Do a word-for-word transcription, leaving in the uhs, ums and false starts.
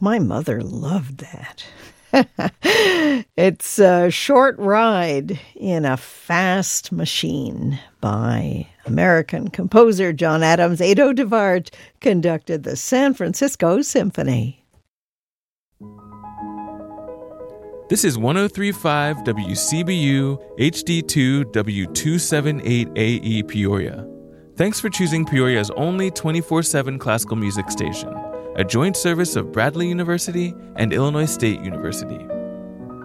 My mother loved that. It's a short ride in a fast machine by American composer John Adams. Ado Devart conducted the San Francisco Symphony. This is one oh three point five W C B U H D two W two seventy-eight A E Peoria. Thanks for choosing Peoria's only twenty-four seven classical music station, a joint service of Bradley University and Illinois State University.